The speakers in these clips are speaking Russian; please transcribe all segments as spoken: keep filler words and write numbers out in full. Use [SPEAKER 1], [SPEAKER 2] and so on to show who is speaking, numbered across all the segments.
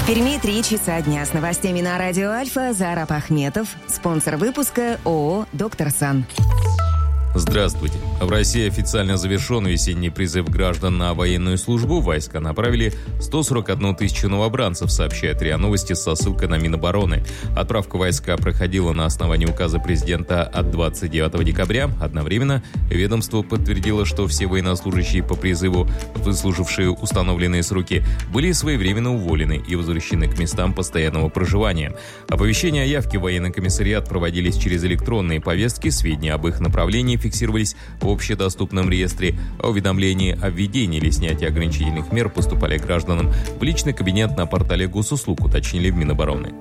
[SPEAKER 1] Перми три часа дня с новостями на радио Альфа. Зараб Ахметов, спонсор выпуска ООО «Доктор Сан».
[SPEAKER 2] Здравствуйте. В России официально завершен весенний призыв граждан на военную службу. Войска направили сто сорок одну тысячу новобранцев, сообщает РИА Новости со ссылкой на Минобороны. Отправка войска проходила на основании указа президента от двадцать девятого декабря. Одновременно ведомство подтвердило, что все военнослужащие по призыву, выслужившие установленные сроки, были своевременно уволены и возвращены к местам постоянного проживания. Оповещения о явке в военный комиссариат проводились через электронные повестки, сведения об их направлении фиксировались в общедоступном реестре, а уведомления о введении или снятии ограничительных мер поступали гражданам в личный кабинет на портале госуслуг, уточнили в Минобороны.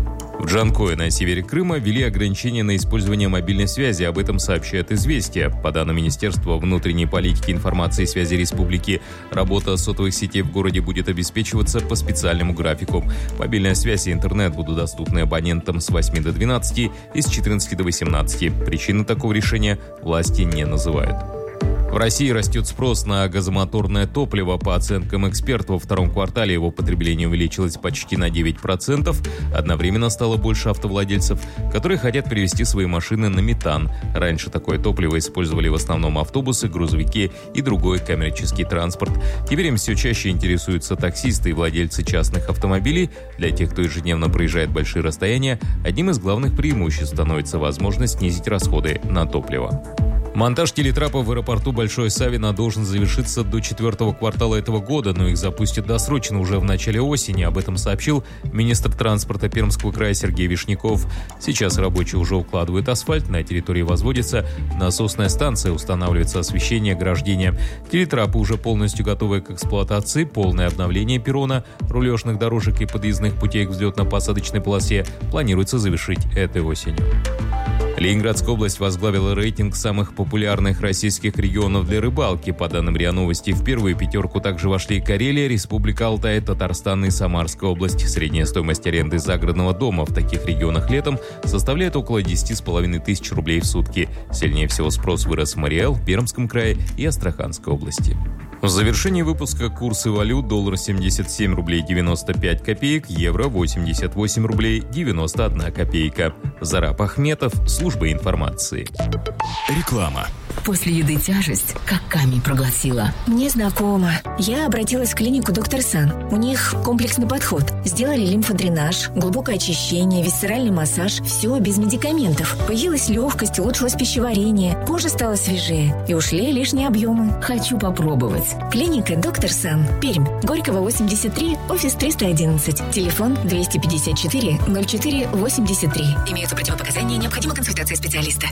[SPEAKER 2] В Джанкое на севере Крыма ввели ограничения на использование мобильной связи. Об этом сообщает «Известия». По данным Министерства внутренней политики, информации и связи республики, работа сотовых сетей в городе будет обеспечиваться по специальному графику. Мобильная связь и интернет будут доступны абонентам с восьми до двенадцати и с четырнадцати до восемнадцати. Причины такого решения власти не называют. В России растет спрос на газомоторное топливо. По оценкам экспертов, во втором квартале его потребление увеличилось почти на девять процентов. Одновременно стало больше автовладельцев, которые хотят перевести свои машины на метан. Раньше такое топливо использовали в основном автобусы, грузовики и другой коммерческий транспорт. Теперь им все чаще интересуются таксисты и владельцы частных автомобилей. Для тех, кто ежедневно проезжает большие расстояния, одним из главных преимуществ становится возможность снизить расходы на топливо. Монтаж телетрапа в аэропорту Большое Савино должен завершиться до четвертого квартала этого года, но их запустят досрочно уже в начале осени. Об этом сообщил министр транспорта Пермского края Сергей Вишняков. Сейчас рабочие уже укладывают асфальт, на территории возводится насосная станция, устанавливается освещение, ограждение. Телетрапы уже полностью готовы к эксплуатации. Полное обновление перрона, рулежных дорожек и подъездных путей к взлетно-посадочной полосе планируется завершить этой осенью. Ленинградская область возглавила рейтинг самых популярных российских регионов для рыбалки. По данным РИА Новости, в первую пятерку также вошли Карелия, Республика Алтай, Татарстан и Самарская область. Средняя стоимость аренды загородного дома в таких регионах летом составляет около десять с половиной тысяч рублей в сутки. Сильнее всего спрос вырос в Мариэл, Пермском крае и Астраханской области. В завершении выпуска курсы валют: доллар семьдесят семь рублей девяносто пять копеек, евро восемьдесят восемь рублей девяносто одна копейка. Зараб Ахметов, служба информации.
[SPEAKER 3] Реклама.
[SPEAKER 4] После еды тяжесть, как камень проглотила.
[SPEAKER 5] Мне знакомо. Я обратилась в клинику «Доктор Сан». У них комплексный подход. Сделали лимфодренаж, глубокое очищение, висцеральный массаж. Все без медикаментов. Появилась легкость, улучшилось пищеварение. Кожа стала свежее. И ушли лишние объемы.
[SPEAKER 4] Хочу попробовать.
[SPEAKER 5] Клиника «Доктор Сан». Пермь. Горького, восемьдесят три, офис триста одиннадцать. Телефон двести пятьдесят четыре ноль четыре восемьдесят три. Имеются противопоказания, необходима консультация специалиста.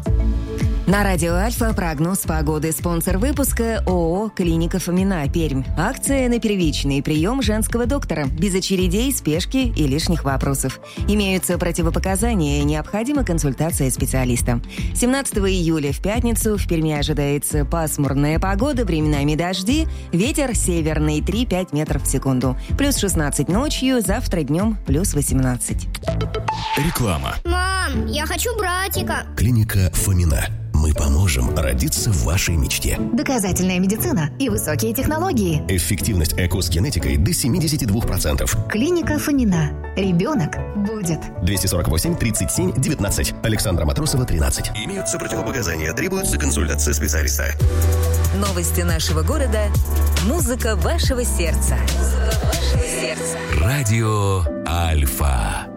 [SPEAKER 1] На радио Альфа прогноз погоды. Спонсор выпуска ООО «Клиника Фомина», Пермь. Акция на первичный прием женского доктора. Без очередей, спешки и лишних вопросов. Имеются противопоказания, необходима консультация специалиста. семнадцатого июля в пятницу в Перми ожидается пасмурная погода, временами дожди, ветер северный три-пять метров в секунду. Плюс шестнадцать ночью, завтра днем плюс восемнадцать.
[SPEAKER 3] Реклама.
[SPEAKER 6] Мам, я хочу братика.
[SPEAKER 3] Клиника Фомина. Мы поможем родиться в вашей мечте.
[SPEAKER 7] Доказательная медицина и высокие технологии.
[SPEAKER 3] Эффективность ЭКО с генетикой до семьдесят два процента.
[SPEAKER 7] Клиника Фомина. Ребенок будет.
[SPEAKER 3] двести сорок восемь тридцать семь девятнадцать. Александра Матросова, тринадцать. Имеются противопоказания. Требуется консультация специалиста.
[SPEAKER 1] Новости нашего города. Музыка вашего сердца. Музыка вашего сердца.
[SPEAKER 3] Радио Альфа.